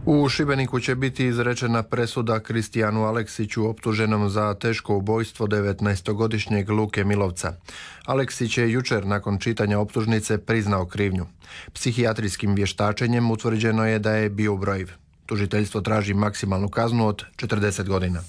U Šibeniku će biti izrečena presuda Kristijanu Aleksiću optuženom za teško ubojstvo 19-godišnjeg Luke Milovca. Aleksić je jučer nakon čitanja optužnice priznao krivnju. Psihijatrijskim vještačenjem utvrđeno je da je bio ubrojiv. Tužiteljstvo traži maksimalnu kaznu od 40 godina.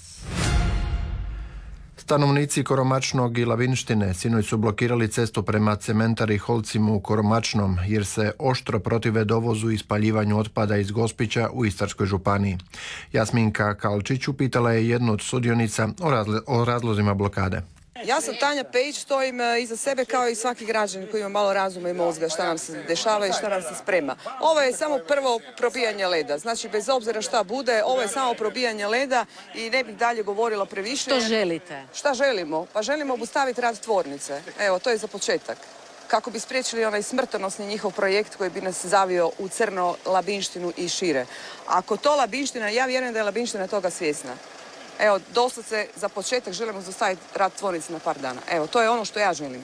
Stanovnici Koromačnog i Lavinštine sinoć su blokirali cestu prema cementari Holcim u Koromačnom jer se oštro protive dovozu i spaljivanju otpada iz Gospića u Istarskoj županiji. Jasminka Kalčić upitala je jednu od sudionica o razlozima blokade. Ja sam Tanja Pejić, stojim iza sebe kao i svaki građanin koji ima malo razuma i mozga šta nam se dešava i šta nam se sprema. Ovo je samo prvo probijanje leda, znači bez obzira šta bude, ovo je samo probijanje leda i ne bih dalje govorila previše. Što želite? Šta želimo? Pa želimo obustaviti rad tvornice. Evo, to je za početak. Kako bi spriječili onaj smrtonosni njihov projekt koji bi nas zavio u crno Labinštinu i šire. Ako to Labinština, ja vjerujem da je Labinština toga svjesna. Evo, doslovce za početak želimo zaustaviti rad tvornice na par dana. Evo, to je ono što ja želim.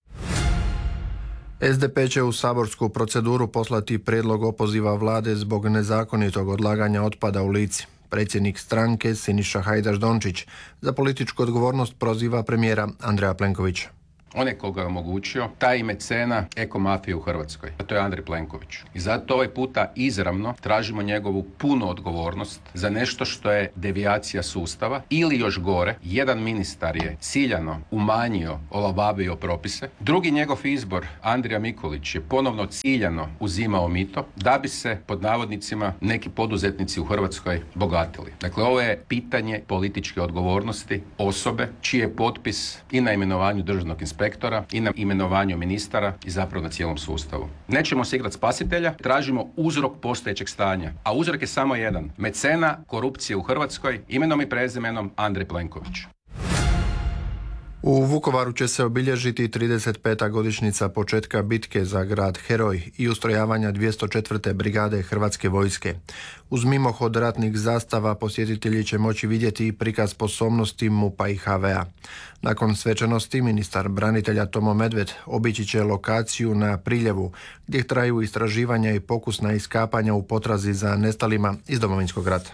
SDP će u saborsku proceduru poslati prijedlog opoziva vlade zbog nezakonitog odlaganja otpada u Lici. Predsjednik stranke Siniša Hajdaš Dončić za političku odgovornost proziva premijera Andreja Plenkovića. On je koga je omogućio, taj mecena ekomafije u Hrvatskoj. A to je Andrej Plenković. I zato ovaj puta izravno tražimo njegovu punu odgovornost za nešto što je devijacija sustava ili još gore, jedan ministar je ciljano umanjio, olabavio propise. Drugi njegov izbor, Andrija Mikulić, je ponovno ciljano uzimao mito da bi se, pod navodnicima, neki poduzetnici u Hrvatskoj bogatili. Dakle, ovo je pitanje političke odgovornosti osobe čiji je potpis i na imenovanju državnog inspektora i na imenovanju ministara i zapravo na cijelom sustavu. Nećemo se igrati spasitelja, tražimo uzrok postojećeg stanja. A uzrok je samo jedan. Mecena korupcije u Hrvatskoj, imenom i prezimenom Andrej Plenković. U Vukovaru će se obilježiti 35. godišnjica početka bitke za grad Heroj i ustrojavanja 204. brigade Hrvatske vojske. Uz mimohod ratnih zastava posjetitelji će moći vidjeti i prikaz sposobnosti MUP-a i HV-a. Nakon svečanosti ministar branitelja Tomo Medved obići će lokaciju na Priljevu gdje traju istraživanja i pokusna iskapanja u potrazi za nestalima iz Domovinskog rata.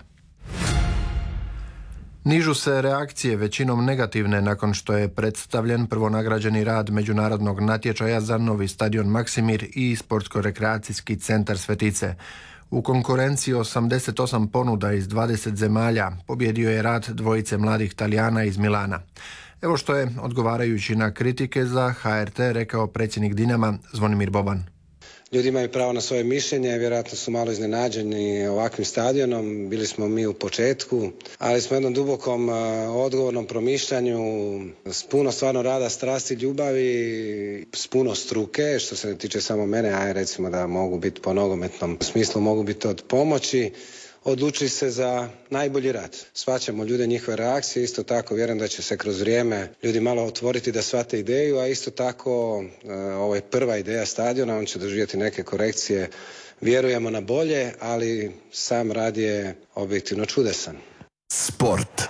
Nižu se reakcije, većinom negativne, nakon što je predstavljen prvonagrađeni rad međunarodnog natječaja za novi stadion Maksimir i sportsko-rekreacijski centar Svetice. U konkurenciji 88 ponuda iz 20 zemalja pobjedio je rad dvojice mladih Talijana iz Milana. Evo što je, odgovarajući na kritike za HRT, rekao predsjednik Dinama Zvonimir Boban. Ljudi imaju pravo na svoje mišljenje, vjerojatno su malo iznenađeni ovakvim stadionom, bili smo mi u početku, ali smo jednom dubokom odgovornom promišljanju, s puno stvarno rada, strasti, ljubavi, s puno struke, što se ne tiče samo mene, a recimo da mogu biti po nogometnom smislu, mogu biti od pomoći, odlučili se za najbolji rad. Shvaćamo ljude, njihove reakcije, isto tako vjerujem da će se kroz vrijeme ljudi malo otvoriti da shvate ideju, a isto tako ovo je prva ideja stadiona, on će doživjeti neke korekcije, vjerujemo na bolje, ali sam rad je objektivno čudesan. Sport.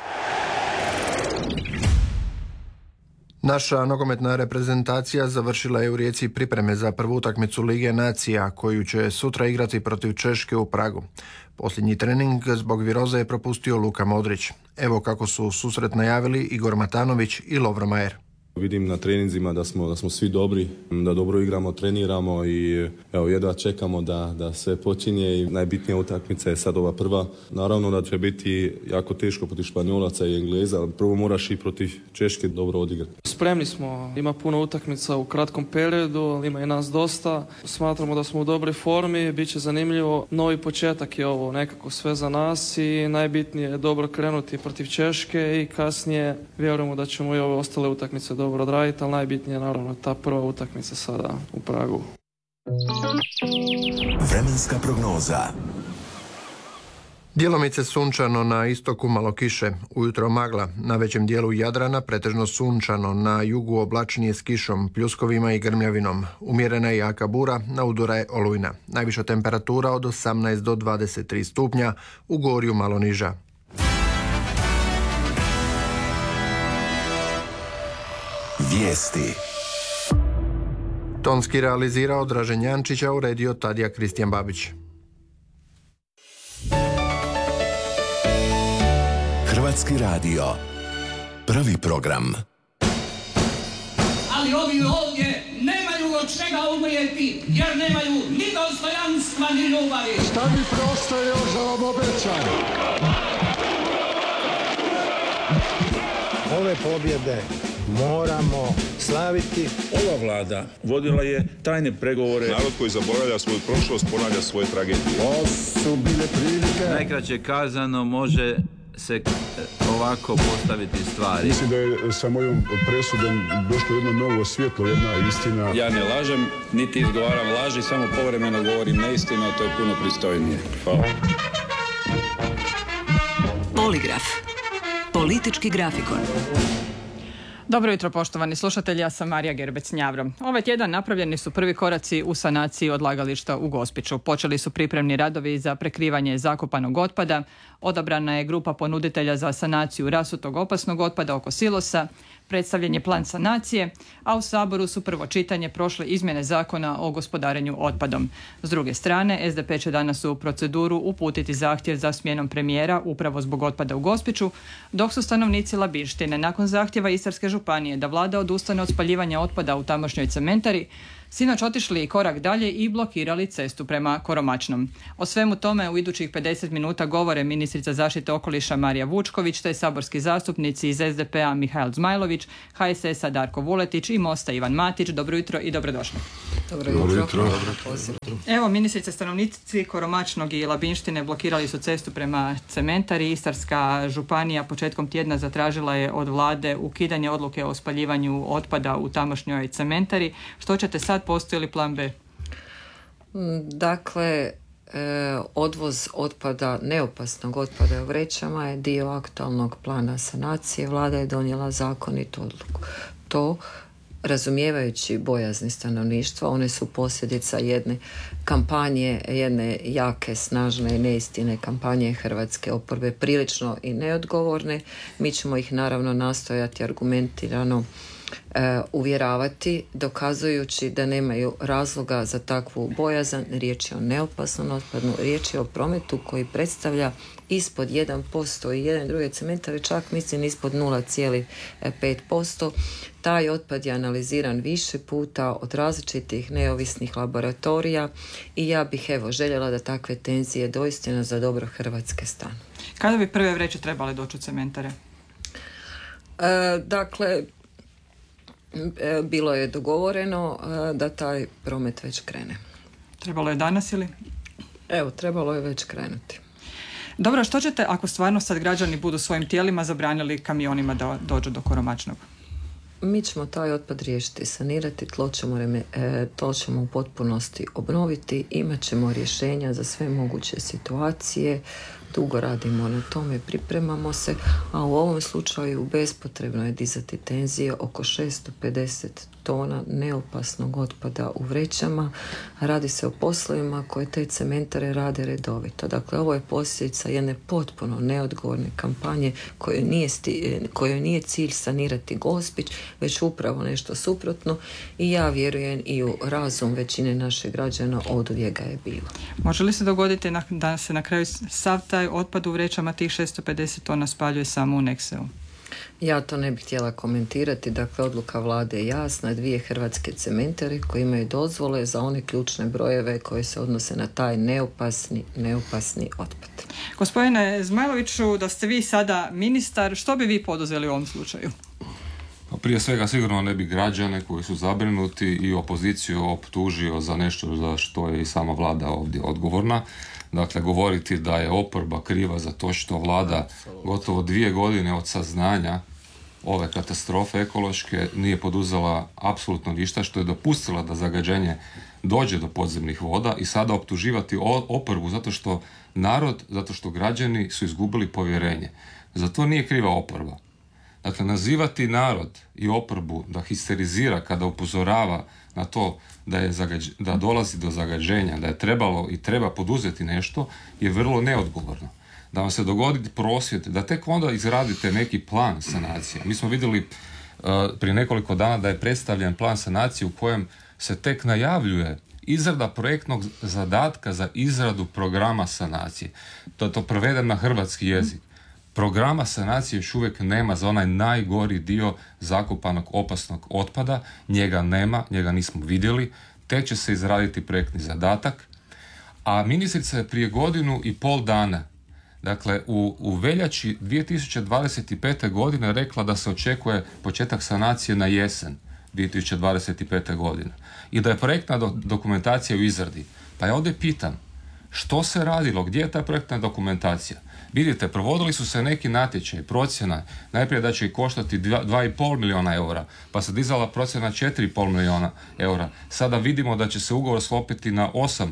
Naša nogometna reprezentacija završila je u Rijeci pripreme za prvu utakmicu Lige nacija koju će sutra igrati protiv Češke u Pragu. Posljednji trening zbog viroze je propustio Luka Modrić. Evo kako su susret najavili Igor Matanović i Lovro Majer. Vidim na treninzima da smo svi dobri, da dobro igramo, treniramo i evo jedva čekamo da sve počinje i najbitnija utakmica je sad ova prva. Naravno da će biti jako teško protiv Španjolaca i Engleza, ali prvo moraš i protiv Češke dobro odigrati. Spremni smo, ima puno utakmica u kratkom periodu, ima i nas dosta. Smatramo da smo u dobroj formi, bit će zanimljivo. Novi početak je ovo nekako sve za nas i najbitnije je dobro krenuti protiv Češke i kasnije vjerujemo da ćemo i ove ostale utakmice dobro odraditi, ali najbitnije je naravno ta prva utakmica sada u Pragu. Vremenska prognoza. Djelomice sunčano, na istoku malo kiše, ujutro magla, na većem dijelu Jadrana pretežno sunčano, na jugu oblačnije s kišom, pljuskovima i grmljavinom. Umjerena je jaka bura, na udura je olujna. Najviša temperatura od 18 do 23 stupnja, u Gorju malo niža. Vijesti. Tonski realizirao Dražen Jančića, uredio Tadija Kristijan Babić. Hrvatski radio. Prvi program. Ali ovi ovdje nemaju od čega umrijeti, jer nemaju ni dostojanstva ni ljubavi. Šta mi preostaje još da vam obećam? Ove pobjede moramo slaviti. Ova vlada vodila je tajne pregovore. Narod koji zaboravlja svoju prošlost ponavlja svoje tragedije. Ovo su bile prilike. Najkraće kazano može se ovako postaviti stvari. Mislim da je sa mojom presudom došlo jedno novo svjetlo, jedna istina. Ja ne lažem, niti izgovaram laži, samo povremeno govorim neistinu, a to je puno pristojnije. Hvala. Poligraf. Politički grafikon. Dobro jutro, poštovani slušatelji, ja sam Marija Gerbec-Njavro. Ovaj tjedan napravljeni su prvi koraci u sanaciji odlagališta u Gospiću. Počeli su pripremni radovi za prekrivanje zakopanog otpada, odabrana je grupa ponuditelja za sanaciju rasutog opasnog otpada oko silosa, predstavljen je plan sanacije, a u Saboru su prvo čitanje prošle izmjene zakona o gospodarenju otpadom. S druge strane, SDP će danas u proceduru uputiti zahtjev za smjenom premijera upravo zbog otpada u Gospiću, dok su stanovnici Labinštine nakon zahtjeva Istarske županije da vlada odustane od spaljivanja otpada u tamošnjoj cementari, sinoć otišli i korak dalje i blokirali cestu prema Koromačnom. O svemu tome u idućih 50 minuta govore ministrica zaštite okoliša Marija Vučković, te saborski zastupnici iz SDP-a Mihael Zmajlović, HSS-a Darko Vuletić i Mosta Ivan Matić. Dobro jutro i dobrodošli. Dobro jutro. Evo, ministrice, stanovnici Koromačnog i Labinštine blokirali su cestu prema cementari. Istarska županija početkom tjedna zatražila je od vlade ukidanje odluke o spaljivanju otpada u tamošnjoj cementari. Što ćete sad, postoji li plan B? Dakle, odvoz otpada, neopasnog otpada u vrećama je dio aktualnog plana sanacije. Vlada je donijela zakonitu odluku. To, razumijevajući bojazni stanovništva, one su posljedica jedne kampanje, jedne jake, snažne i neistine kampanje hrvatske oporbe, prilično i neodgovorne. Mi ćemo ih naravno nastojati argumentirano uvjeravati, dokazujući da nemaju razloga za takvu bojazan. Riječ je o neopasnom otpadu, riječ je o prometu koji predstavlja ispod 1% i jedne druge cementare, čak mislim ispod 0,5%. Taj otpad je analiziran više puta od različitih neovisnih laboratorija i ja bih željela da takve tenzije doista za dobro Hrvatske stanu. Kada bi prve vreće trebale doći u cementare? Dakle, bilo je dogovoreno da taj promet već krene. Trebalo je danas ili? Evo, trebalo je već krenuti. Dobro, što ćete ako stvarno sad građani budu svojim tijelima zabranili kamionima da dođu do Koromačnog? Mi ćemo taj otpad riješiti, sanirati, tlo ćemo u potpunosti obnoviti, imat ćemo rješenja za sve moguće situacije, dugo radimo na tome, pripremamo se, a u ovom slučaju bespotrebno je dizati tenzije oko 650 tona neopasnog otpada u vrećama. Radi se o poslovima koje te cementare rade redovito. Dakle, ovo je posljedica jedne potpuno neodgovorne kampanje kojoj nije cilj sanirati Gospić, već upravo nešto suprotno, i ja vjerujem i u razum većine naših građana oduvijek ga je bilo. Može li se dogoditi da se na kraju sav taj otpad u vrećama, tih 650 tona, spaljuje samo u Nexeu? Ja to ne bih htjela komentirati. Dakle, odluka vlade je jasna. 2 hrvatske cementare koje imaju dozvole za one ključne brojeve koje se odnose na taj neopasni otpad. Gospodine Zmajloviću, da ste vi sada ministar, što bi vi poduzeli u ovom slučaju? Prije svega sigurno ne bi građane koji su zabrinuti i opoziciju optužio za nešto za što je i sama vlada ovdje odgovorna. Dakle, govoriti da je oporba kriva za to što vlada gotovo 2 godine od saznanja ove katastrofe ekološke nije poduzela apsolutno ništa, što je dopustila da zagađenje dođe do podzemnih voda, i sada optuživati oporbu zato što građani su izgubili povjerenje. Za to nije kriva oporba. Dakle, nazivati narod i oporbu da histerizira kada upozorava na to da dolazi do zagađenja, da je trebalo i treba poduzeti nešto, je vrlo neodgovorno. Da vam se dogodi prosvjed, da tek onda izradite neki plan sanacije. Mi smo vidjeli prije nekoliko dana da je predstavljen plan sanacije u kojem se tek najavljuje izrada projektnog zadatka za izradu programa sanacije. To prevedem na hrvatski jezik. Programa sanacije još uvijek nema za onaj najgori dio zakopanog opasnog otpada. Njega nema, njega nismo vidjeli. Tek će se izraditi projektni zadatak. A ministrica je prije 1,5 dana, dakle u veljači 2025. godine rekla da se očekuje početak sanacije na jesen 2025. godine i da je projektna dokumentacija u izradi. Pa ja ovdje pitam, što se radilo, gdje je ta projektna dokumentacija? Vidite, provodili su se neki natječaj, procjena, najprije da će ih koštati 2,5 milijuna eura, pa se dizala procjena 4,5 milijuna eura. Sada vidimo da će se ugovor sklopiti na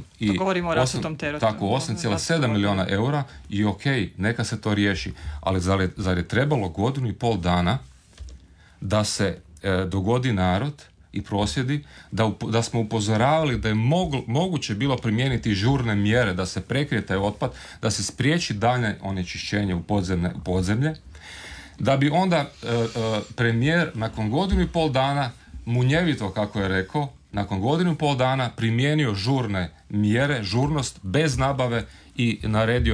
8,7 milijuna eura i ok, neka se to riješi. Ali zar je trebalo 1,5 dana da se dogodi narod i prosvjedi, da smo upozoravali da je moguće bilo primijeniti žurne mjere da se prekrije taj otpad, da se spriječi daljnje onečišćenje u podzemlje, da bi onda premijer nakon 1,5 dana munjevito, kako je rekao, nakon 1,5 dana primijenio žurne mjere, žurnost bez nabave i naredio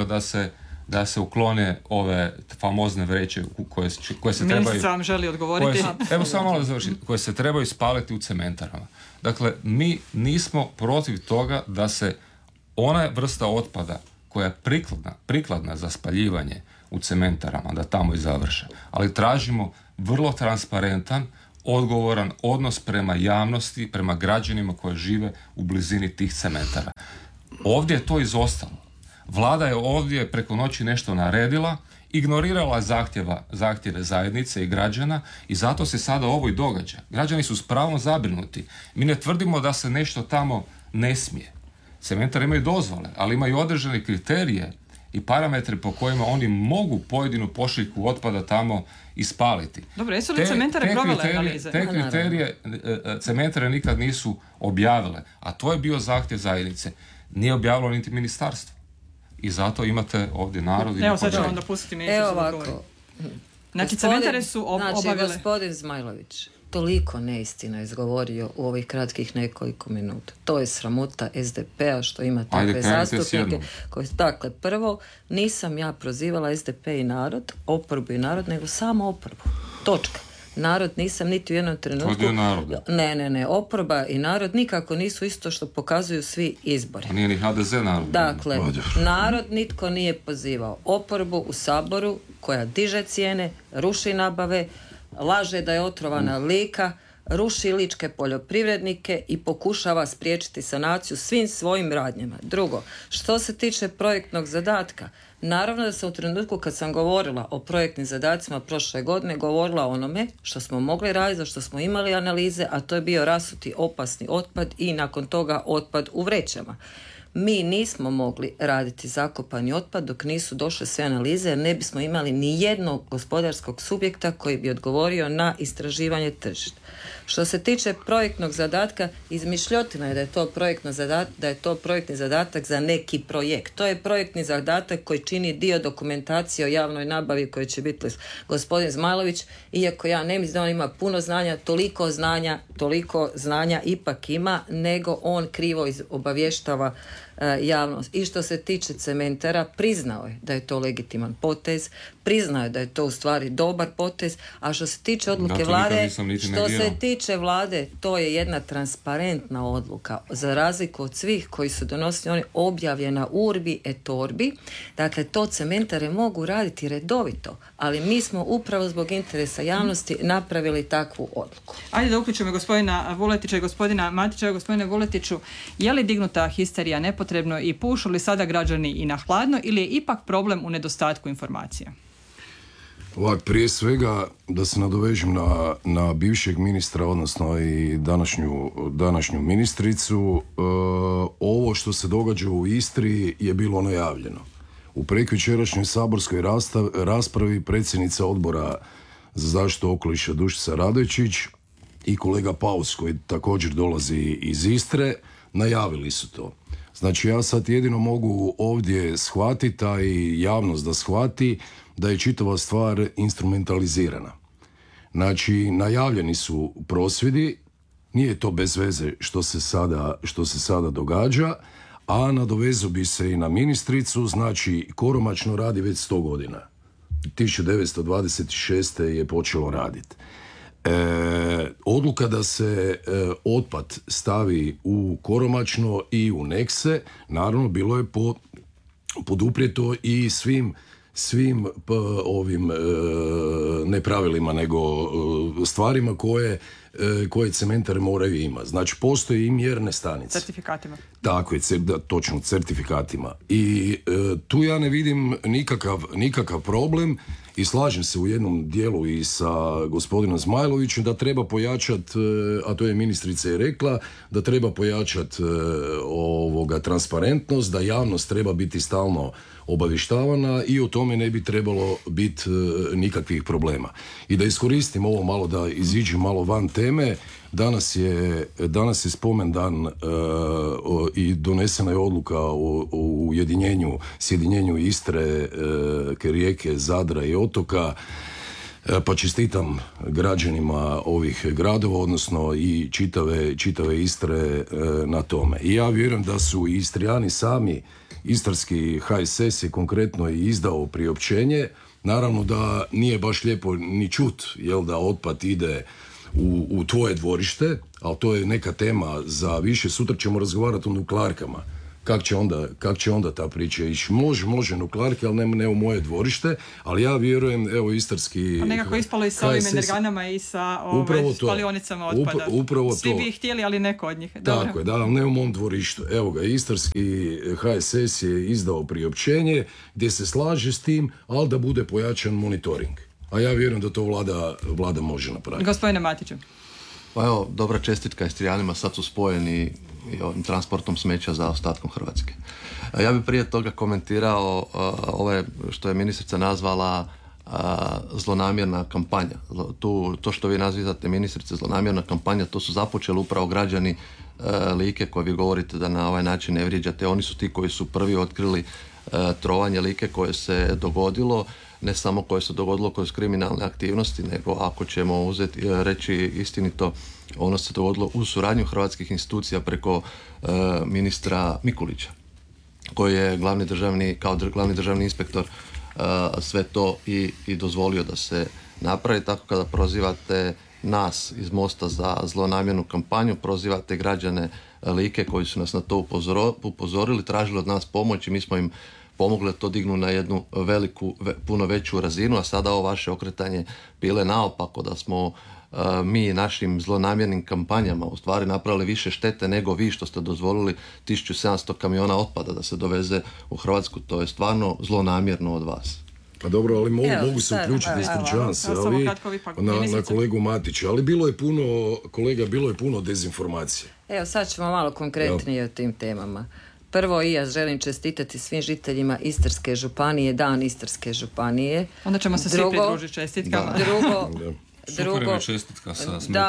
da se uklone ove famozne vreće koje se trebaju... Ministrica vam želi odgovoriti. Evo samo malo da završim. Koje se trebaju spaliti u cementarama. Dakle, mi nismo protiv toga da se ona vrsta otpada koja je prikladna za spaljivanje u cementarama, da tamo i završe. Ali tražimo vrlo transparentan, odgovoran odnos prema javnosti, prema građanima koji žive u blizini tih cementara. Ovdje je to izostalo. Vlada je ovdje preko noći nešto naredila, ignorirala zahtjeve zajednice i građana i zato se sada ovo i događa. Građani su s pravom zabrinuti. Mi ne tvrdimo da se nešto tamo ne smije. Cementari imaju dozvole, ali imaju određene kriterije i parametre po kojima oni mogu pojedinu pošiljku otpada tamo ispaliti. Dobro, jesu li cementare provele analize? Te kriterije cementare nikad nisu objavile, a to je bio zahtjev zajednice. Nije objavilo niti ministarstvo. I zato imate ovdje narod... Evo sad ću vam dopustiti ministricu. Evo ovako. Znači, cementare su obavile... Znači, gospodin Zmajlović toliko neistina izgovorio u ovih kratkih nekoliko minuta. To je sramota SDP-a što ima takve zastupnike. Dakle, prvo, nisam ja prozivala SDP i narod, oporbu i narod, nego samo oporbu. Točka. Narod nisam niti u jednom trenutku... To je dio naroda. Ne, oporba i narod nikako nisu isto što pokazuju svi izbori. A nije ni HDZ narod. Dakle, narod nitko nije pozivao. Oporbu u Saboru koja diže cijene, ruši nabave, laže da je otrovana Lika, ruši ličke poljoprivrednike i pokušava spriječiti sanaciju svim svojim radnjama. Drugo, što se tiče projektnog zadatka, naravno da sam u trenutku kad sam govorila o projektnim zadacima prošle godine govorila o onome što smo mogli raditi, za što smo imali analize, a to je bio rasuti opasni otpad i nakon toga otpad u vrećama. Mi nismo mogli raditi zakopani otpad dok nisu došle sve analize, jer ne bismo imali ni jednog gospodarskog subjekta koji bi odgovorio na istraživanje tržišta. Što se tiče projektnog zadatka, izmišljotina je da je to projektni zadatak za neki projekt. To je projektni zadatak koji čini dio dokumentacije o javnoj nabavi koji će biti gospodin Zmajlović, iako ja ne mislim da on ima puno znanja, toliko znanja ipak ima, nego on krivo obavještava javnost. I što se tiče cementara, priznao je da je to legitiman potez, priznao je da je to u stvari dobar potez, a što se tiče odluke vlade, to je jedna transparentna odluka, za razliku od svih koji su donosili, on je objavljena urbi et orbi, dakle to cementare mogu raditi redovito, ali mi smo upravo zbog interesa javnosti napravili takvu odluku. Ajde da uključimo gospodina Vuletića i gospodina Matića. Gospodine Vuletiću, je li dignuta histerija nepotrebno i pušu li sada građani i na hladno ili je ipak problem u nedostatku informacija? Ovak, prije svega da se nadovežem na bivšeg ministra, odnosno i današnju ministricu, ovo što se događa u Istri je bilo najavljeno. U prekjučerašnjoj saborskoj raspravi predsjednica odbora za zaštitu okoliša Dušica Radojčić i kolega Paus, koji također dolazi iz Istre, najavili su to. Znači ja sad jedino mogu ovdje shvatiti, a i javnost da shvati, da je čitava stvar instrumentalizirana. Znači, najavljeni su prosvjedi, nije to bez veze što se sada događa, a nadovezao bi se i na ministricu, znači Koromačno radi već 100 godina. 1926. je počelo raditi. Odluka da se otpad stavi u Koromačno i u Nekse, naravno bilo je poduprijeto i svim ovim ne pravilima, nego stvarima koje cementare moraju imati. Znači, postoje i mjerne stanice. Certifikatima. Tako je, točno, certifikatima. I tu ja ne vidim nikakav problem i slažem se u jednom dijelu i sa gospodinom Zmajlovićem da treba pojačati, a to je ministrica i rekla, da treba pojačati transparentnost, da javnost treba biti stalno obavještavana i o tome ne bi trebalo biti nikakvih problema. I da iskoristim ovo malo, da iziđem malo van teme, danas je spomendan i donesena je odluka o sjedinjenju Istre, Rijeke, Zadra i otoka, pa čestitam građanima ovih gradova, odnosno i čitave Istre na tome. I ja vjerujem da su i Istrijani sami, istarski HSS je konkretno i izdao priopćenje. Naravno da nije baš lijepo ni čut, da otpad ide u tvoje dvorište, ali to je neka tema za više. Sutra ćemo razgovarati o nuklearkama. Kak će onda ta priča ići? Može nuklearke, ali ne u moje dvorište, ali ja vjerujem, evo, istarski... A nekako ispalo i sa ovim energanama i sa spalionicama otpada. Upravo Svi bi ih htjeli, ali neko od njih. Tako je, da, ali ne u mom dvorištu. Evo ga, istarski HSS je izdao priopćenje gdje se slaže s tim, ali da bude pojačan monitoring. A ja vjerujem da to vlada može napraviti. Gospodine Matiću. Pa evo, dobra čestitka Istrijanima, sad su spojeni i ovim transportom smeća za ostatkom Hrvatske. Ja bih prije toga komentirao ove što je ministrica nazvala zlonamjerna kampanja. To što vi nazivate, ministrice, zlonamjerna kampanja, to su započeli upravo građani Like koji vi govorite da na ovaj način ne vrijeđate. Oni su ti koji su prvi otkrili trovanje Like koje se dogodilo, ne samo koje se dogodilo kroz kriminalne aktivnosti, nego ako ćemo reći istinito, ono se dogodilo u suradnju hrvatskih institucija preko ministra Mikulića, koji je kao glavni državni inspektor sve to i dozvolio da se napravi. Tako kada prozivate nas iz Mosta za zlonamjernu kampanju, prozivate građane Like koji su nas na to upozorili, tražili od nas pomoć i mi smo im pomogli da to dignu na jednu puno veću razinu, a sada ovo vaše okretanje bile naopako, da smo mi našim zlonamjernim kampanjama u stvari napravili više štete nego vi što ste dozvolili 1700 kamiona otpada da se doveze u Hrvatsku. To je stvarno zlonamjerno od vas. Pa dobro, ali mogu se uključiti, ispričavam se, na kolegu Matića, ali bilo je puno dezinformacije. Evo, sad ćemo malo konkretnije o tim temama. Prvo, i ja želim čestitati svim žiteljima Istarske županije, Dan Istarske županije. Onda ćemo se svi pridružiti čestitkama. Drugo, čestitka sa smećem.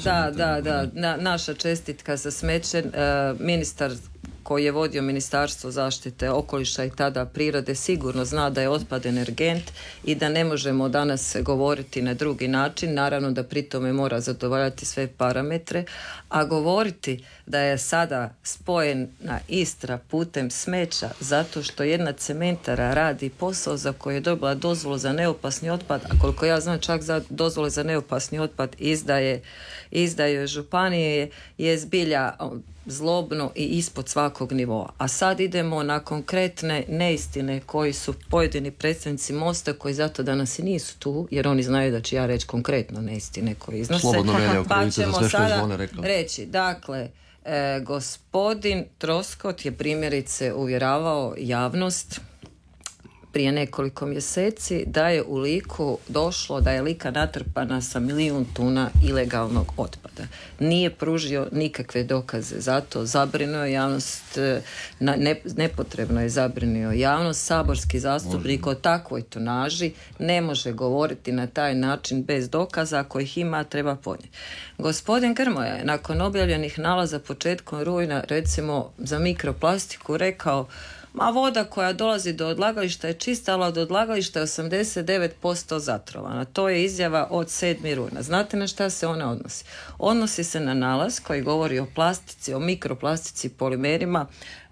Da, naša čestitka sa smećem. Ministar koji je vodio Ministarstvo zaštite okoliša i tada prirode sigurno zna da je otpad energent i da ne možemo danas govoriti na drugi način, naravno da pri tome mora zadovoljati sve parametre, a govoriti da je sada spojena Istra putem smeća zato što jedna cementara radi posao za koji je dobila dozvolu za neopasni otpad, a koliko ja znam čak za dozvole za neopasni otpad izdaju županije, je zbilja zlobno i ispod svakog nivoa. A sad idemo na konkretne neistine koji su pojedini predstavnici Mosta, koji zato danas i nisu tu, jer oni znaju da ću ja reći konkretno neistine koje iznose. Slobodno mene pa ćemo za sada reći. Dakle, gospodin Troskot je primjerice uvjeravao javnost prije nekoliko mjeseci da je u Liku došlo, da je Lika natrpana sa 1 milijun tona ilegalnog otpada. Nije pružio nikakve dokaze, zato zabrinuo javnost, nepotrebno je zabrinuo javnost. Saborski zastupnik o takvoj tonaži ne može govoriti na taj način bez dokaza, ako ih ima treba podnijeti. Gospodin Grmoja je nakon objavljenih nalaza početkom rujna, recimo za mikroplastiku, rekao: ma voda koja dolazi do odlagališta je čista, ali od odlagališta je 89% zatrovana. To je izjava od 7. rujna. Znate na šta se ona odnosi? Odnosi se na nalaz koji govori o plastici, o mikroplastici, polimerima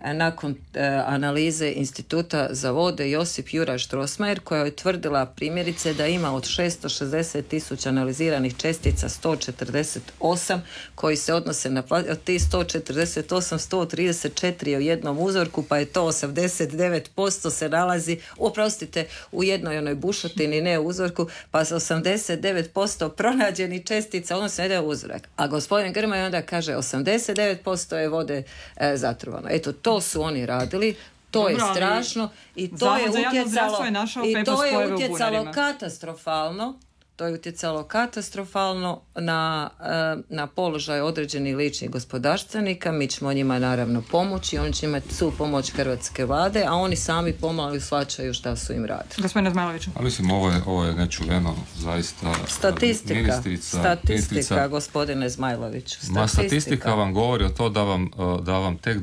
nakon analize Instituta za vode Josip Juraj Strossmayer, koja je utvrdila primjerice da ima od 660.000 analiziranih čestica 148 koji se odnose na od tih 148, 134 je u jednom uzorku, pa je to 89% se nalazi, oprostite, u jednoj onoj bušotini, ne u uzorku, pa se 89% pronađenih čestica odnose na jedan uzorak. A gospodin Grmoja onda kaže 89% je vode zatrovano. Eto, to su oni radili. To je strašno i to je utjecalo katastrofalno. To je utjecalo katastrofalno na položaj određenih ličnih gospodarstvenika. Mi ćemo njima naravno pomoći, oni će imati svu pomoć hrvatske vlade, a oni sami pomalo shvaćaju šta su im radili. Gospodine Zmajloviću. A mislim, ovo je nečuveno, zaista. Statistika, gospodine Zmajloviću. Statistika vam govori o to da vam tek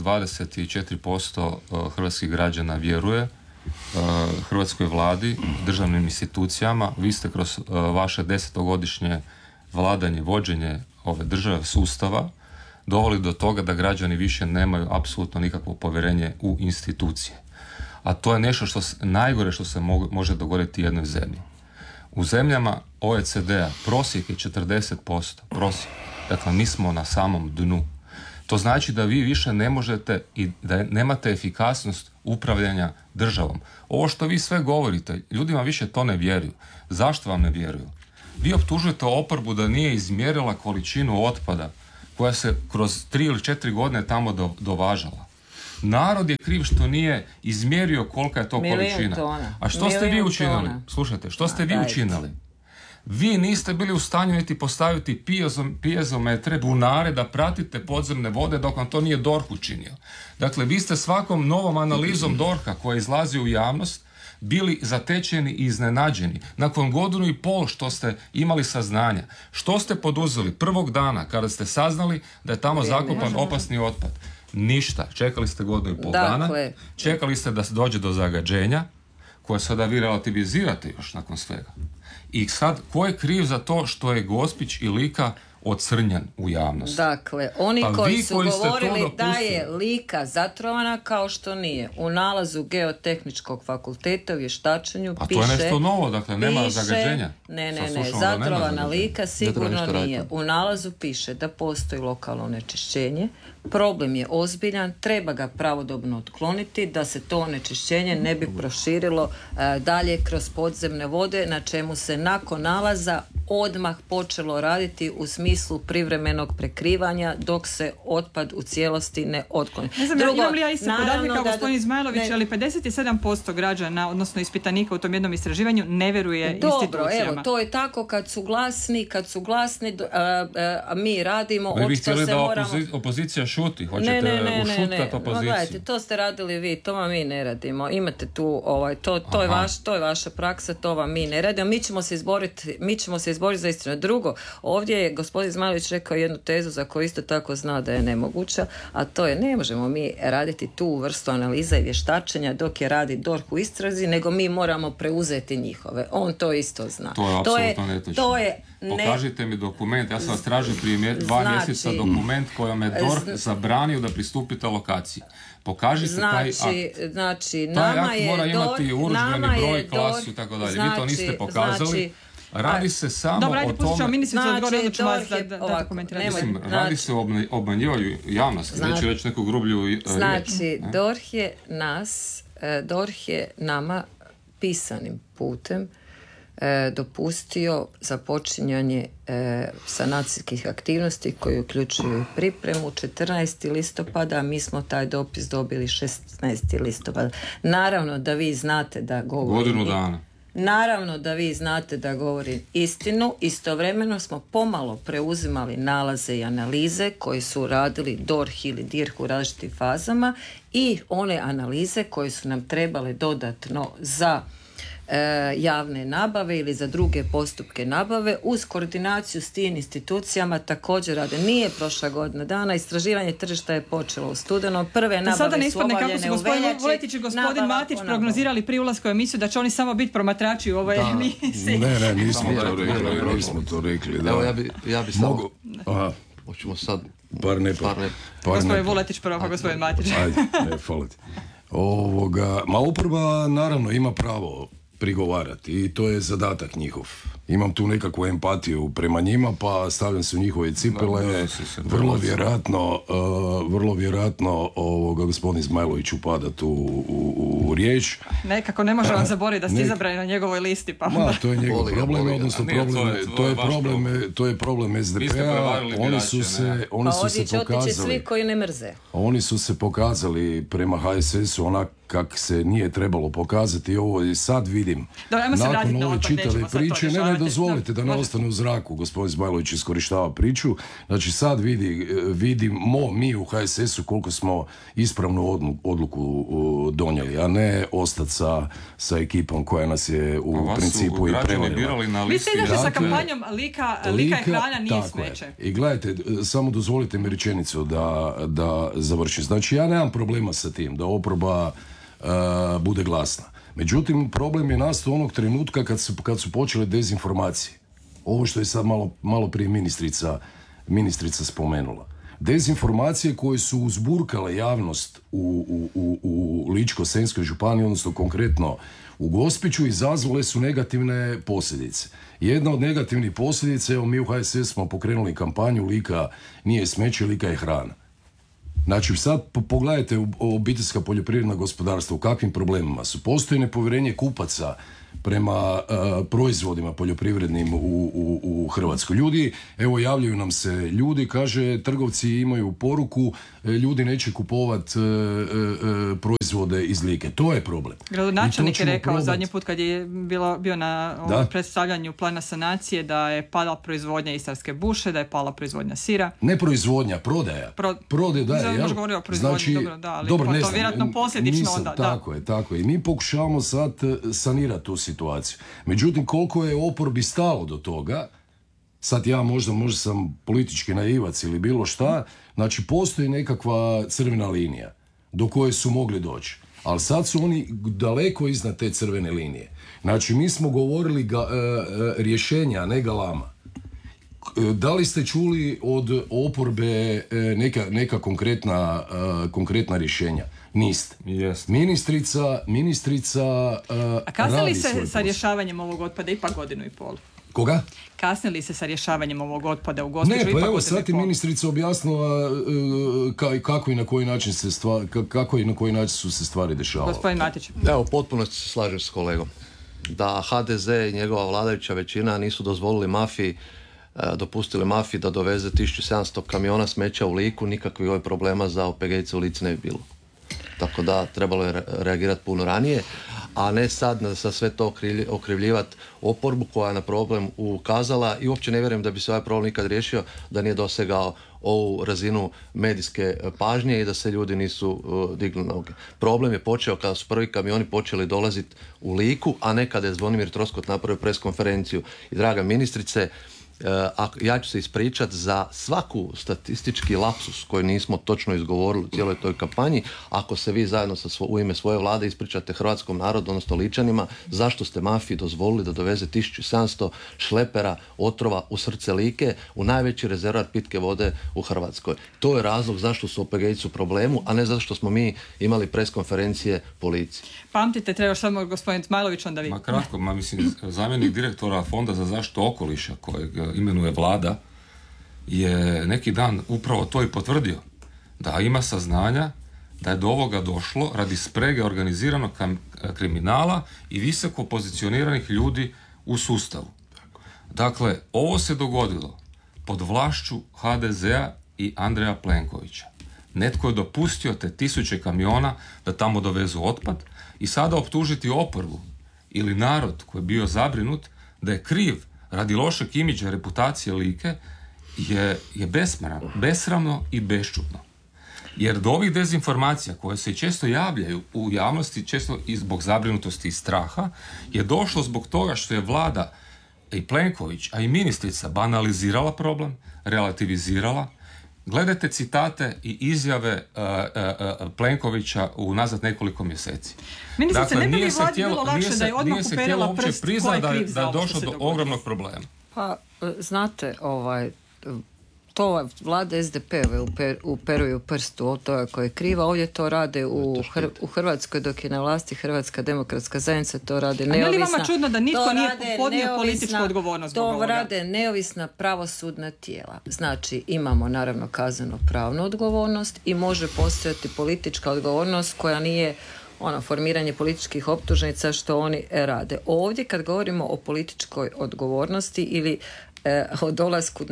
24% hrvatskih građana vjeruje hrvatskoj vladi, državnim institucijama. Vi ste kroz vaše 10-godišnje vladanje, vođenje ove države, sustava, doveli do toga da građani više nemaju apsolutno nikakvo povjerenje u institucije. A to je nešto najgore što se može dogoditi jednoj zemlji. U zemljama OECD-a prosjek je 40%. Prosjek. Dakle, mi smo na samom dnu. To znači da vi više ne možete i da nemate efikasnost upravljanja državom. Ovo što vi sve govorite, ljudima više to ne vjeruju. Zašto vam ne vjeruju? Vi optužujete oporbu da nije izmjerila količinu otpada koja se kroz 3 ili 4 godine tamo dovažala. Narod je kriv što nije izmjerio kolika je to količina. A što ste vi učinili? Slušajte, što ste vi učinili? Vi niste bili u stanju niti postaviti piezometre, bunare da pratite podzemne vode dok vam to nije DORH učinio. Dakle, vi ste svakom novom analizom DORH-a koja izlazi u javnost bili zatečeni i iznenađeni. Nakon 1.5 godina što ste imali saznanja, što ste poduzeli prvog dana kada ste saznali da je tamo zakopan opasni otpad? Ništa. Čekali ste 1.5 dana, čekali ste da dođe do zagađenja, koje sada vi relativizirate još nakon svega. I sad, ko je kriv za to što je Gospić i Lika ocrnjan u javnosti? Dakle, oni koji su govorili da je Lika zatrovana kao što nije. U nalazu Geotehničkog fakulteta u vještačenju piše... A to je nešto novo, dakle, nema zagađenja. Ne, zatrovana Lika sigurno nije. U nalazu piše da postoji lokalno onečišćenje, problem je ozbiljan, treba ga pravodobno otkloniti da se to onečišćenje ne bi proširilo dalje kroz podzemne vode, na čemu se nakon nalaza odmah počelo raditi u smislu privremenog prekrivanja dok se otpad u cijelosti ne otkloni. Ne znam, imam li ja iste podatke kao gospodin Zmajlović, ali 57% građana, odnosno ispitanika u tom jednom istraživanju ne vjeruje institucijama. Dobro, evo, to je tako kad su glasni, a mi radimo, očito se moramo... Vi bi htjeli da opozicija šuti, hoćete ušutkati opoziciju. Gledajte, to ste radili vi, to vam mi ne radimo. Imate tu, to je vaša praksa, to vam mi ne radimo. Mi ćemo se izboriti za istinu. Drugo, ovdje je gospodin Zmajlović rekao jednu tezu za koju isto tako zna da je nemoguća, a to je ne možemo mi raditi tu vrstu analiza i vještačenja dok je radi DORH u istrazi, nego mi moramo preuzeti njihove. On to isto zna. To je apsolutno netočno. Pokažite mi dokument, ja sam vas tražio prije 2 mjeseca dokument kojom je DORH zabranio da pristupite lokaciji. Pokažite taj akt. Znači, taj akt mora imati urudžbeni broj, klasu i tako dalje. Vi to niste pokazali. Radi se samo o tome... Radi se o obmanjivanju javnosti, neću reći neku grublju riječ. Znači, DORH je nama pisanim putem dopustio započinjanje sanacijskih aktivnosti koji uključuju pripremu 14. listopada, a mi smo taj dopis dobili 16. listopada. Naravno da vi znate da govorim... Godinu dana. Naravno da vi znate da govorim istinu, istovremeno smo pomalo preuzimali nalaze i analize koje su radili DORH ili DIRH u različitim fazama i one analize koje su nam trebale dodatno za javne nabave ili za druge postupke nabave uz koordinaciju s tim institucijama također rade. Nije prošla godina dana, istraživanje tržišta je počelo u studenom, prve nabave su obavljene u veljači. Voletić i gospodin Matić prognozirali prije ulaska u emisiju da će oni samo biti promatrači u ovoj emisiji. Nismo to rekli. Da. Evo, ja bi samo... Hoćemo sad Gospodin Vuletić prvo, pa gospodin Matić. Ajde, hvala ti. Ma oporba naravno ima pravo prigovarati i to je zadatak njihov. Imam tu nekakvu empatiju prema njima, pa stavljam se u njihove cipele. Vrlo vjerojatno gospodin Zmajlović upada tu u riječ. Nekako ne može vam zaboraviti da ste izabrani na njegovoj listi. Pa. To je njegov problem, odnosno to je problem SDP-a. Oni su se pokazali. Svi koji ne mrze. Oni su se pokazali prema HSS-u onak kak se nije trebalo pokazati. Ovo i sad vidim. Nakon ove čitave priče, ne dozvolite da ne ostane u zraku. Gospodin Zmajlović iskorištava priču. Znači sad vidimo mi u HSS-u koliko smo ispravnu odluku donijeli, a ne ostati sa ekipom koja nas je u principu i prevarila. Vi ste izašli sa kampanjom Lika i hrana nije smeće. I gledajte, samo dozvolite mi rečenicu da završim. Znači ja nemam problema sa tim da oporba bude glasna. Međutim, problem je nastao onog trenutka kad su počele dezinformacije. Ovo što je sad malo prije ministrica spomenula. Dezinformacije koje su uzburkale javnost u Ličko-senjskoj županiji, odnosno konkretno u Gospiću, izazvale su negativne posljedice. Jedna od negativnih posljedica, evo mi u HSS smo pokrenuli kampanju Lika nije smeće, Lika je hrana. Znači sad pogledajte obiteljska poljoprivredna gospodarstva, u kakvim problemima su. Postoji nepovjerenje kupaca prema proizvodima poljoprivrednim u Hrvatskoj. Ljudi, evo javljaju nam se ljudi, kaže trgovci imaju poruku, ljudi neće kupovati proizvode iz Like. To je problem. Gradonačelnik je rekao zadnji put kad je bio na predstavljanju plana sanacije da je pala proizvodnja istarske buše, da je pala proizvodnja sira. Ne proizvodnja, prodaja. Prodaja, da je. Možda govorio o proizvodnji, znači, dobro, ali to vjerojatno posljedično onda. Tako je. Mi pokušavamo sad sanirati tu situaciju. Međutim, koliko je oporbi stalo do toga, sad ja možda sam politički naivac ili bilo šta, znači postoji nekakva crvena linija do koje su mogli doći. Ali sad su oni daleko iznad te crvene linije. Znači mi smo govorili rješenja, ne galama. Da li ste čuli od oporbe neka konkretna rješenja? Niste. Ministrica a kasnili se sa rješavanjem ovog otpada ipak 1,5 godinu? Koga? Kasnili se sa rješavanjem ovog otpada u Gospiću ipak 1,5 godinu? Ne, pa evo sad je ministrica objasnila kako i na koji način su se stvari dešavale. Gospodin Matić. Evo, potpuno se slažem s kolegom. Da HDZ i njegova vladajuća većina nisu dopustili mafiji da doveze 1700 kamiona smeća u Liku, nikakvih ovih problema za OPG-ice u Lici ne bi bilo. Tako da trebalo je reagirati puno ranije, a ne sad sa sve to okrivljivati oporbu koja je na problem ukazala i uopće ne vjerujem da bi se ovaj problem nikad riješio da nije dosegao ovu razinu medijske pažnje i da se ljudi nisu digli na noge. Problem je počeo kada su prvi kamioni počeli dolaziti u Liku, a ne kada je Zvonimir Troskot napravio preskonferenciju. I draga ministrice, ja ću se ispričati za svaku statistički lapsus koji nismo točno izgovorili u cijeloj toj kampanji, ako se vi zajedno u ime svoje vlade ispričate hrvatskom narodu, odnosno Ličanima, zašto ste mafiji dozvolili da doveze 1700 šlepera otrova u srce Like, u najveći rezervoar pitke vode u Hrvatskoj. To je razlog zašto su OPG-ici u problemu, a ne zato što smo mi imali preskonferencije policiji. Pamtite, treba samo gospodin Zmajlović onda vi. Kratko, zamjenik direktora Fonda za zaštitu okoliša kojeg imenuje vlada je neki dan upravo to i potvrdio, da ima saznanja da je do ovoga došlo radi sprege organiziranog kriminala i visoko pozicioniranih ljudi u sustavu. Dakle, ovo se dogodilo pod vlašću HDZ-a i Andreja Plenkovića. Netko je dopustio te 1000 kamiona da tamo dovezu otpad i sada optužiti oporbu ili narod koji je bio zabrinut da je kriv radi lošeg imidža reputacije Like je besramno i bešćutno. Jer do ovih dezinformacija koje se često javljaju u javnosti, često i zbog zabrinutosti i straha, je došlo zbog toga što je vlada i Plenković, a i ministrica banalizirala problem, relativizirala. Gledajte citate i izjave Plenkovića unazad nekoliko mjeseci. Ministrice, ne bi li vladi bilo lakše da je odmah uperila prst ko je kriv za da je došlo do ogromnog problema? Pa, znate, to vlade SDP-ove uperuju prstu od toga koja je kriva. Ovdje to rade u Hrvatskoj, dok je na vlasti Hrvatska demokratska zajednica, to rade neovisna. A je li vama čudno da nitko nije podnio političku odgovornost zbog ovoga? To rade neovisna pravosudna tijela. Znači, imamo naravno kazneno-pravnu odgovornost i može postojati politička odgovornost koja nije formiranje političkih optužnica što oni rade. Ovdje kad govorimo o političkoj odgovornosti ili o dolasku,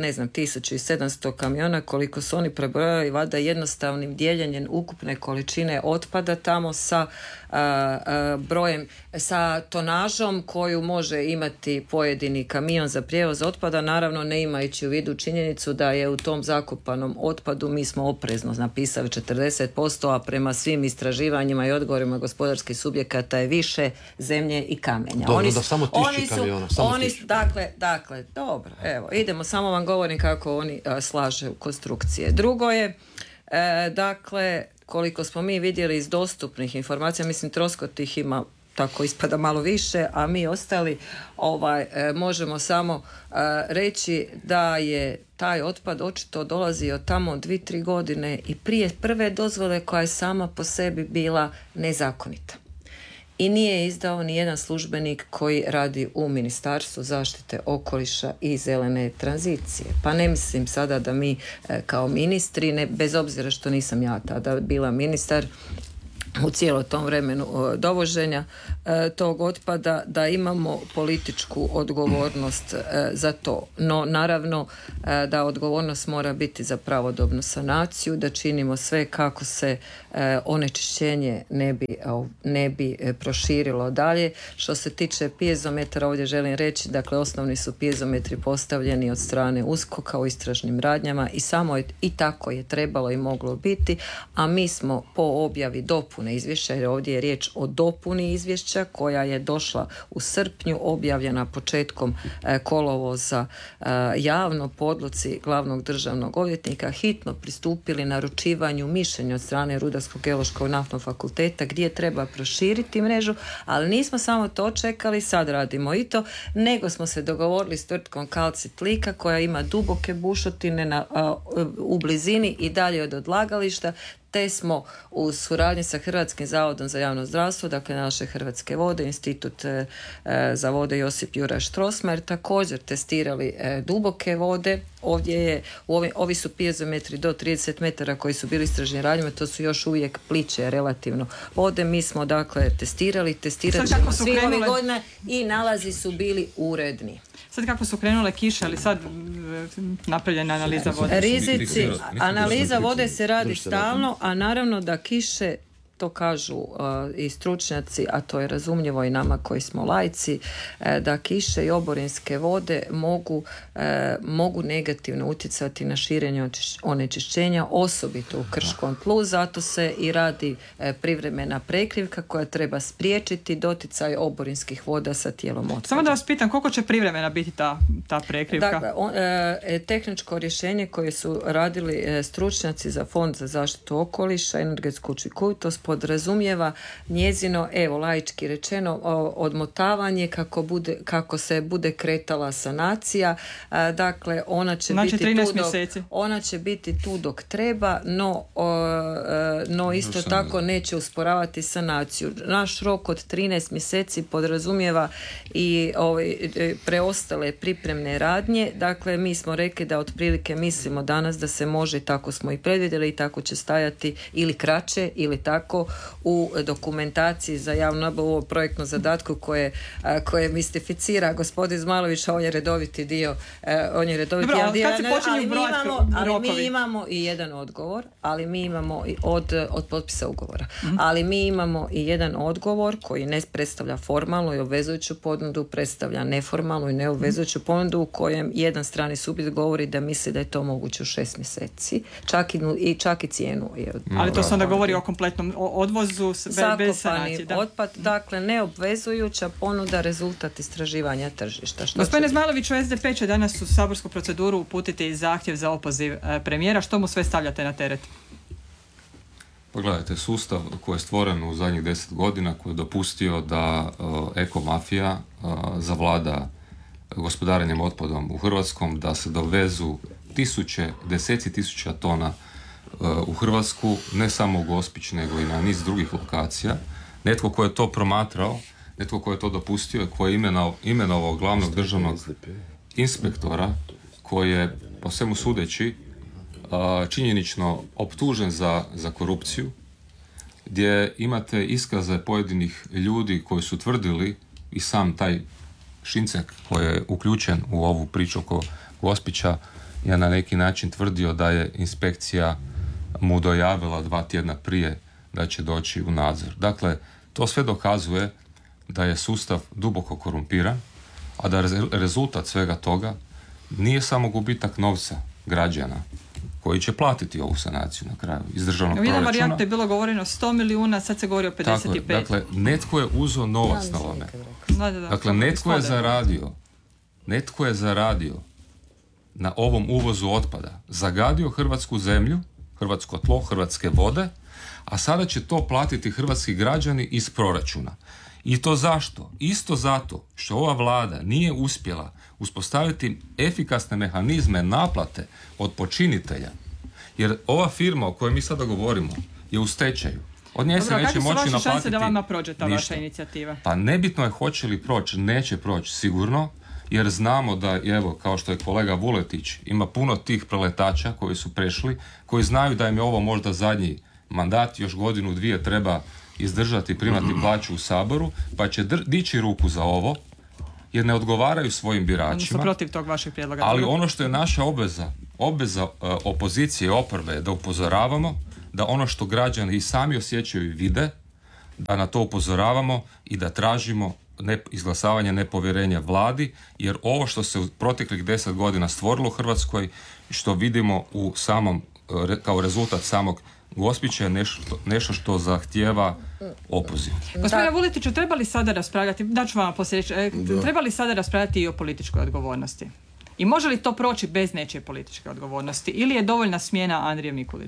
1700 kamiona koliko su oni prebrojali, valjda jednostavnim dijeljenjem ukupne količine otpada tamo sa brojem, sa tonažom koju može imati pojedini kamion za prijevoz otpada, naravno ne imajući u vidu činjenicu da je u tom zakopanom otpadu, mi smo oprezno napisali 40%, a prema svim istraživanjima i odgovorima gospodarskih subjekata je više zemlje i kamenja. Dobro, da samo 1000 kamiona. Dakle, dobro. Evo, idemo, samo vam govorim kako oni slažu konstrukcije. Drugo je, dakle, koliko smo mi vidjeli iz dostupnih informacija, mislim Troskot ih ima tako ispada malo više, a mi ostali možemo samo reći da je taj otpad očito dolazio tamo 2-3 godine i prije prve dozvole koja je sama po sebi bila nezakonita. I nije izdao ni jedan službenik koji radi u Ministarstvu zaštite okoliša i zelene tranzicije. Pa ne mislim sada da mi kao ministri, bez obzira što nisam ja tada bila ministar, u cijelo tom vremenu dovoženja tog otpada, da imamo političku odgovornost za to. No, naravno da odgovornost mora biti za pravodobnu sanaciju, da činimo sve kako se onečišćenje ne bi proširilo dalje. Što se tiče pijezometara, ovdje želim reći, dakle, osnovni su pijezometri postavljeni od strane USKOK-a u istražnim radnjama i tako je trebalo i moglo biti, a mi smo po objavi dopune izvješća, jer ovdje je riječ o dopuni izvješća koja je došla u srpnju, objavljena početkom kolovoza javno po odluci glavnog državnog odvjetnika, hitno pristupili naručivanju mišljenja od strane Rudarsko-geološkog naftnog fakulteta gdje treba proširiti mrežu, ali nismo samo to čekali, sad radimo i to, nego smo se dogovorili s tvrtkom Calcit Lika koja ima duboke bušotine u blizini i dalje od odlagališta, te smo u suradnji sa Hrvatskim zavodom za javno zdravstvo, dakle naše Hrvatske vode, Institut za vode Josip Juraj Strossmayer, također testirali duboke vode. Ovi su pijezometri do 30 metara koji su bili istraženi radnjama, to su još uvijek pliće relativno vode. Mi smo dakle testirat ćemo svi ove godine i nalazi su bili uredni. Sad kako su krenule kiše, ali sad napravljena analiza vode? Rizici, analiza vode se radi stalno, a naravno da kiše, to kažu i stručnjaci, a to je razumljivo i nama koji smo laici, da kiše i oborinske vode mogu negativno utjecati na širenje onečišćenja, osobito u krškom tlu, zato se i radi privremena prekrivka koja treba spriječiti doticaj oborinskih voda sa tijelom otpada. Samo da vas pitam, koliko će privremena biti ta prekrivka? Dakle, tehničko rješenje koje su radili stručnjaci za Fond za zaštitu okoliša, energetsku učinkovitost, podrazumijeva njezino, laički rečeno, odmotavanje kako se bude kretala sanacija. Dakle, ona će biti tu dok treba, no isto tako neće usporavati sanaciju. Naš rok od 13 mjeseci podrazumijeva i preostale pripremne radnje. Dakle, mi smo rekli da otprilike mislimo danas da se može, tako smo i predvidjeli i tako će stajati ili kraće ili tako u dokumentaciji za javnu nabavu, ovo projektno zadatku koje mistificira gospodin Zmajlović, on je redoviti dio. Ali mi imamo i jedan odgovor, ali mi imamo i od potpisa ugovora. Ali mi imamo i jedan odgovor koji ne predstavlja formalnu i obvezujuću ponudu, predstavlja neformalnu i neobvezujuću ponudu u kojem jedan strani subjekt govori da misli da je to moguće u 6 mjeseci. Čak i cijenu. Ali to se onda govori o kompletnom odvozu bez sanacije. Otpad, dakle neobvezujuća ponuda, rezultat istraživanja tržišta. Gospodine Zmajloviću, SDP će danas u saborsku proceduru uputiti zahtjev za opoziv premijera. Što mu sve stavljate na teret? Pa gledajte, sustav koji je stvoren u zadnjih 10 godina, koji je dopustio da ekomafija zavlada gospodarenjem otpadom u Hrvatskom, da se dovezu deseci tisuća tona u Hrvatsku, ne samo u Gospić, nego i na niz drugih lokacija. Netko ko je to promatrao, netko ko je to dopustio, ko je imenovao glavnog državnog inspektora, koji je, po svemu sudeći, činjenično optužen za korupciju, gdje imate iskaze pojedinih ljudi koji su tvrdili, i sam taj Šincek koji je uključen u ovu priču oko Gospića je na neki način tvrdio da je inspekcija mu dojavila 2 tjedna prije da će doći u nadzor. Dakle, to sve dokazuje da je sustav duboko korumpiran, a da rezultat svega toga nije samo gubitak novca građana koji će platiti ovu sanaciju na kraju iz državnog proračuna. U jednoj varijanti je bilo govoreno 100 milijuna, sad se govori o 55. Tako, dakle, netko je uzeo novac na ovome. Dakle, netko je zaradio na ovom uvozu otpada, zagadio hrvatsku zemlju, hrvatsko tlo, hrvatske vode, a sada će to platiti hrvatski građani iz proračuna. I to zašto? Isto zato što ova vlada nije uspjela uspostaviti efikasne mehanizme naplate od počinitelja. Jer ova firma o kojoj mi sada govorimo je u stečaju. Od nje se neće moći naplatiti ništa. Šanse da vama prođe ta vaša inicijativa? Pa nebitno je hoće li proći, neće proći sigurno, jer znamo da, evo, kao što je kolega Vuletić, ima puno tih preletača koji su prešli, koji znaju da im je ovo možda zadnji mandat, još godinu, dvije treba izdržati, primati plaću u Saboru, pa će dići ruku za ovo, jer ne odgovaraju svojim biračima. Su protiv tog vašeg prijedloga. Ali ono što je naša obveza opozicije i oporbe je da upozoravamo, da ono što građani i sami osjećaju i vide, da na to upozoravamo i da tražimo izglasavanje nepovjerenja vladi, jer ovo što se u proteklih 10 godina stvorilo u Hrvatskoj, što vidimo u samom, kao rezultat samog Gospića, je nešto što zahtijeva opoziv. Gospodine Vuletiću, treba li sada raspravljati, daću vam poslije, treba li sada raspravljati i o političkoj odgovornosti? I može li to proći bez nečije političke odgovornosti? Ili je dovoljna smjena Andrije Mikulića?